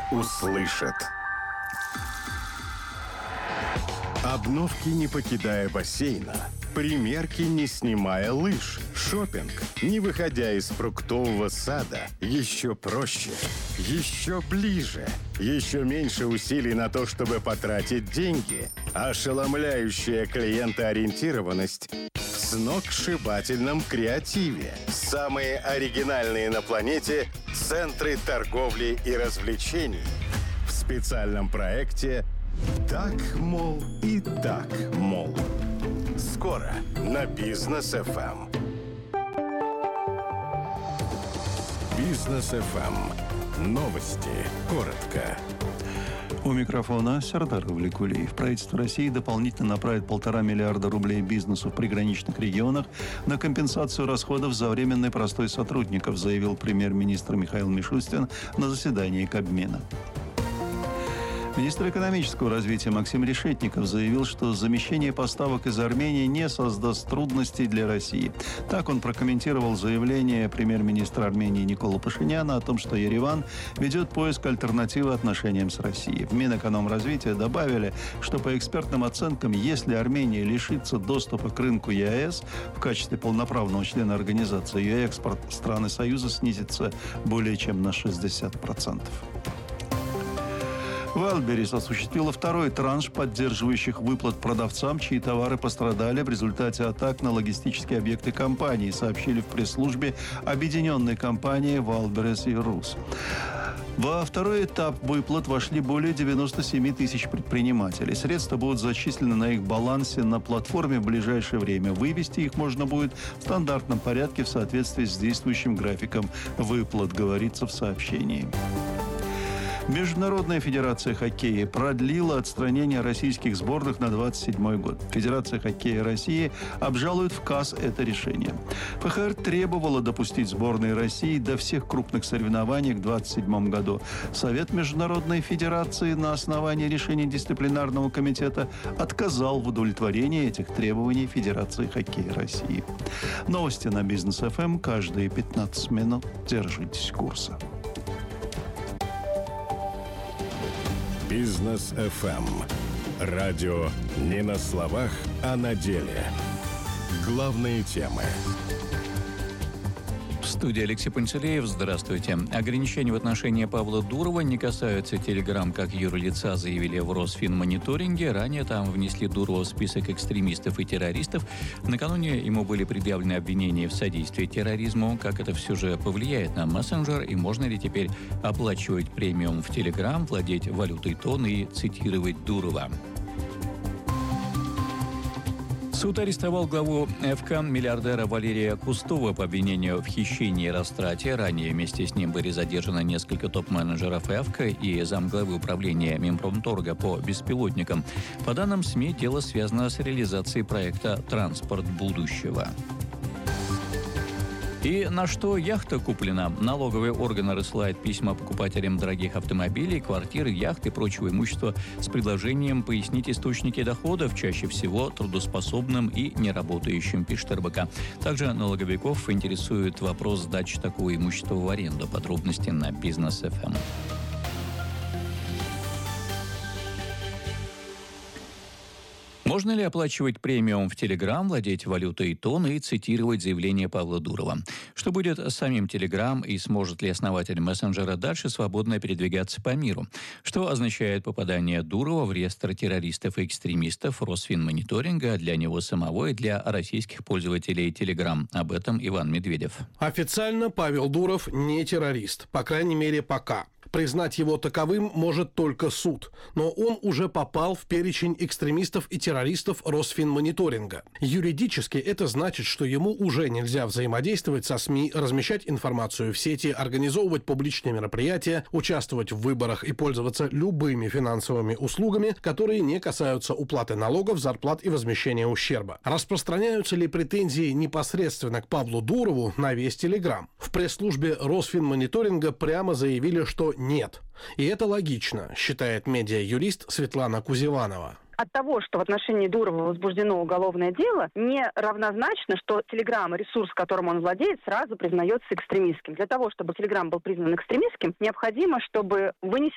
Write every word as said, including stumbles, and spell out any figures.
услышат. Обновки, не покидая бассейна. Примерки, не снимая лыж. Шопинг, не выходя из фруктового сада. Еще проще, еще ближе. Еще меньше усилий на то, чтобы потратить деньги. Ошеломляющая клиентоориентированность в сногсшибательном креативе. Самые оригинальные на планете центры торговли и развлечений. В специальном проекте «Так, мол, и так, мол». Скоро на Бизнес эф эм. Бизнес эф эм. Новости. Коротко. У микрофона Сардар Увлекулиев. Правительство России дополнительно направит полтора миллиарда рублей бизнесу в приграничных регионах на компенсацию расходов за временный простой сотрудников, заявил премьер-министр Михаил Мишустин на заседании Кабмина. Министр экономического развития Максим Решетников заявил, что замещение поставок из Армении не создаст трудностей для России. Так он прокомментировал заявление премьер-министра Армении Николы Пашиняна о том, что Ереван ведет поиск альтернативы отношениям с Россией. В Минэкономразвития добавили, что по экспертным оценкам, если Армения лишится доступа к рынку ЕАЭС в качестве полноправного члена организации, ее экспорт страны Союза снизится более чем на шестьдесят процентов. Wildberries осуществила второй транш поддерживающих выплат продавцам, чьи товары пострадали в результате атак на логистические объекты компании, сообщили в пресс-службе объединенной компании Wildberries и Рус. Во второй этап выплат вошли более девяносто семь тысяч предпринимателей. Средства будут зачислены на их балансе на платформе в ближайшее время. Вывести их можно будет в стандартном порядке в соответствии с действующим графиком выплат, говорится в сообщении. Международная федерация хоккея продлила отстранение российских сборных на двадцать седьмой год. Федерация хоккея России обжалует в КАС это решение. ФХР требовала допустить сборные России до всех крупных соревнований в двадцать седьмом году. Совет Международной федерации на основании решения дисциплинарного комитета отказал в удовлетворении этих требований Федерации хоккея России. Новости на Бизнес эф эм каждые пятнадцать минут. Держитесь курса. Бизнес эф эм. Радио не на словах, а на деле. Главные темы. В студии Алексей Пантелеев. Здравствуйте. Ограничения в отношении Павла Дурова не касаются Telegram как юрлица, заявили в Росфинмониторинге. Ранее там внесли Дурова в список экстремистов и террористов. Накануне ему были предъявлены обвинения в содействии терроризму. Как это все же повлияет на мессенджер и можно ли теперь оплачивать премиум в Telegram, владеть валютой тон и цитировать Дурова? Суд арестовал главу ФК миллиардера Валерия Кустова по обвинению в хищении и растрате. Ранее вместе с ним были задержаны несколько топ-менеджеров ФК и замглавы управления Минпромторга по беспилотникам. По данным СМИ, дело связано с реализацией проекта «Транспорт будущего». И на что яхта куплена? Налоговые органы рассылают письма покупателям дорогих автомобилей, квартир, яхт и прочего имущества с предложением пояснить источники доходов, чаще всего трудоспособным и неработающим, пишет эр бэ ка. Также налоговиков интересует вопрос сдачи такого имущества в аренду. Подробности на Бизнес эф эм. Можно ли оплачивать премиум в Telegram, владеть валютой тон и цитировать заявление Павла Дурова? Что будет с самим Telegram и сможет ли основатель мессенджера дальше свободно передвигаться по миру? Что означает попадание Дурова в реестр террористов и экстремистов Росфинмониторинга для него самого и для российских пользователей Telegram? Об этом Иван Медведев. Официально Павел Дуров не террорист, по крайней мере пока. Признать его таковым может только суд, но он уже попал в перечень экстремистов и террористов Росфинмониторинга. Юридически это значит, что ему уже нельзя взаимодействовать со СМИ, размещать информацию в сети, организовывать публичные мероприятия, участвовать в выборах и пользоваться любыми финансовыми услугами, которые не касаются уплаты налогов, зарплат и возмещения ущерба. Распространяются ли претензии непосредственно к Павлу Дурову на весь Телеграм? В пресс-службе Росфинмониторинга прямо заявили, что нет. И это логично, считает медиа-юрист Светлана Кузеванова. От того, что в отношении Дурова возбуждено уголовное дело, не равнозначно, что Telegram, ресурс, которым он владеет, сразу признается экстремистским. Для того, чтобы Telegram был признан экстремистским, необходимо, чтобы вынесено